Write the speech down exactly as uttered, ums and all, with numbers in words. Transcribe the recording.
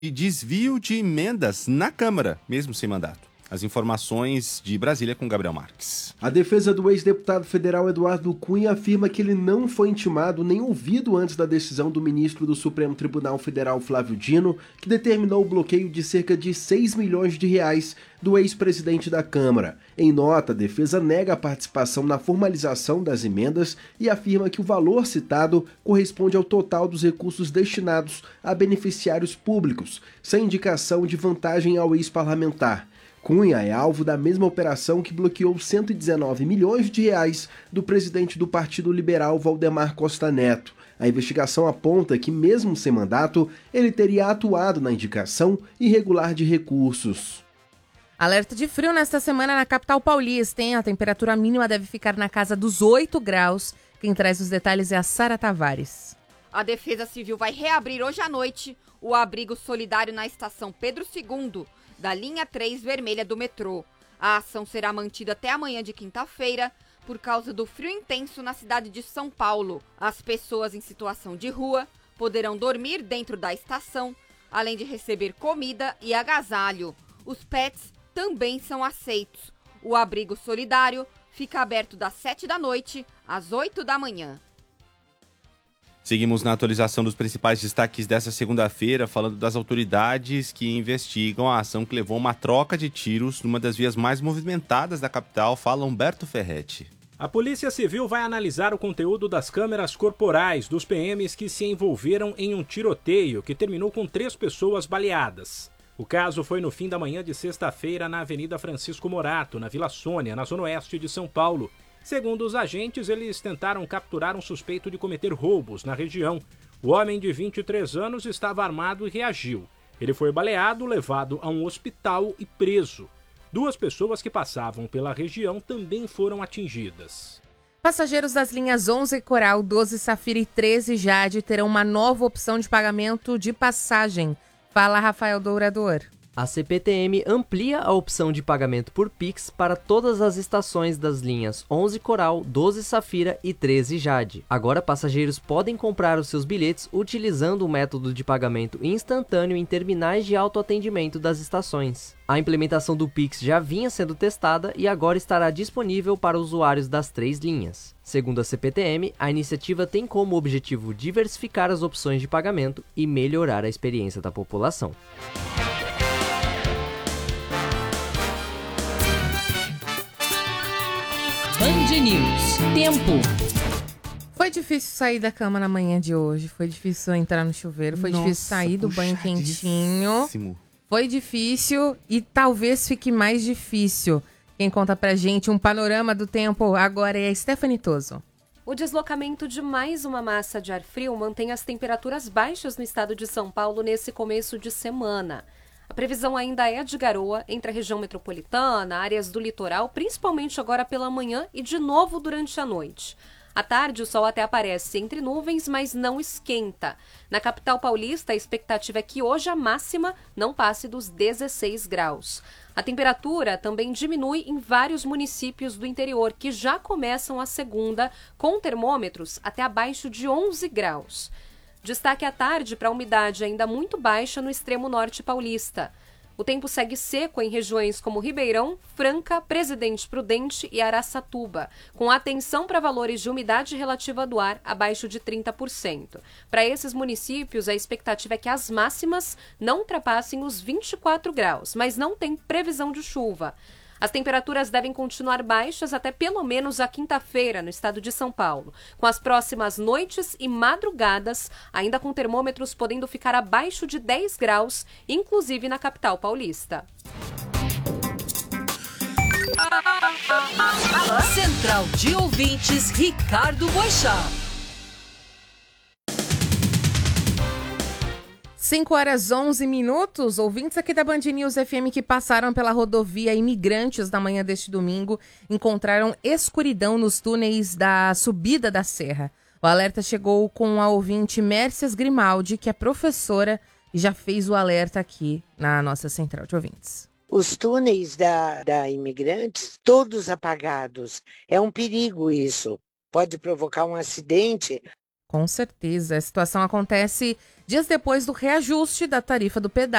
e desvio de emendas na Câmara, mesmo sem mandato. As informações de Brasília com Gabriel Marques. A defesa do ex-deputado federal Eduardo Cunha afirma que ele não foi intimado nem ouvido antes da decisão do ministro do Supremo Tribunal Federal Flávio Dino, que determinou o bloqueio de cerca de seis milhões de reais do ex-presidente da Câmara. Em nota, a defesa nega a participação na formalização das emendas e afirma que o valor citado corresponde ao total dos recursos destinados a beneficiários públicos, sem indicação de vantagem ao ex-parlamentar. Cunha é alvo da mesma operação que bloqueou cento e dezenove milhões de reais do presidente do Partido Liberal, Valdemar Costa Neto. A investigação aponta que, mesmo sem mandato, ele teria atuado na indicação irregular de recursos. Alerta de frio nesta semana na capital paulista, hein? A temperatura mínima deve ficar na casa dos oito graus. Quem traz os detalhes é a Sara Tavares. A Defesa Civil vai reabrir hoje à noite o abrigo solidário na estação Pedro segundo, da linha três vermelha do metrô. A ação será mantida até amanhã de quinta-feira por causa do frio intenso na cidade de São Paulo. As pessoas em situação de rua poderão dormir dentro da estação, além de receber comida e agasalho. Os pets também são aceitos. O abrigo solidário fica aberto das sete da noite às oito da manhã. Seguimos na atualização dos principais destaques dessa segunda-feira, falando das autoridades que investigam a ação que levou a uma troca de tiros numa das vias mais movimentadas da capital, fala Humberto Ferretti. A Polícia Civil vai analisar o conteúdo das câmeras corporais dos P Ms que se envolveram em um tiroteio que terminou com três pessoas baleadas. O caso foi no fim da manhã de sexta-feira na Avenida Francisco Morato, na Vila Sônia, na zona oeste de São Paulo. Segundo os agentes, eles tentaram capturar um suspeito de cometer roubos na região. O homem de vinte e três anos estava armado e reagiu. Ele foi baleado, levado a um hospital e preso. Duas pessoas que passavam pela região também foram atingidas. Passageiros das linhas onze Coral, doze Safira e treze Jade terão uma nova opção de pagamento de passagem. Fala, Rafael Dourador. A C P T M amplia a opção de pagamento por Pix para todas as estações das linhas onze Coral, doze Safira e treze Jade. Agora, passageiros podem comprar os seus bilhetes utilizando o método de pagamento instantâneo em terminais de autoatendimento das estações. A implementação do Pix já vinha sendo testada e agora estará disponível para usuários das três linhas. Segundo a C P T M, a iniciativa tem como objetivo diversificar as opções de pagamento e melhorar a experiência da população. Band News. Tempo. Foi difícil sair da cama na manhã de hoje. Foi difícil entrar no chuveiro. Foi Nossa, difícil sair do banho quentinho. Foi difícil e talvez fique mais difícil. Quem conta pra gente um panorama do tempo agora é a Stephanie Toso. O deslocamento de mais uma massa de ar frio mantém as temperaturas baixas no estado de São Paulo nesse começo de semana. A previsão ainda é de garoa entre a região metropolitana, áreas do litoral, principalmente agora pela manhã e de novo durante a noite. À tarde, o sol até aparece entre nuvens, mas não esquenta. Na capital paulista, a expectativa é que hoje a máxima não passe dos dezesseis graus. A temperatura também diminui em vários municípios do interior, que já começam a segunda com termômetros até abaixo de onze graus. Destaque à tarde para a umidade ainda muito baixa no extremo norte paulista. O tempo segue seco em regiões como Ribeirão, Franca, Presidente Prudente e Araçatuba, com atenção para valores de umidade relativa do ar abaixo de trinta por cento. Para esses municípios, a expectativa é que as máximas não ultrapassem os vinte e quatro graus, mas não tem previsão de chuva. As temperaturas devem continuar baixas até pelo menos a quinta-feira no estado de São Paulo, com as próximas noites e madrugadas, ainda com termômetros podendo ficar abaixo de dez graus, inclusive na capital paulista. Central de Ouvintes, Ricardo Boechat. cinco horas onze minutos, ouvintes aqui da Band News F M que passaram pela rodovia Imigrantes na manhã deste domingo encontraram escuridão nos túneis da subida da serra. O alerta chegou com a ouvinte Mércias Grimaldi, que é professora e já fez o alerta aqui na nossa central de ouvintes. Os túneis da, da Imigrantes, todos apagados. É um perigo isso. Pode provocar um acidente. Com certeza. A situação acontece dias depois do reajuste da tarifa do pedágio.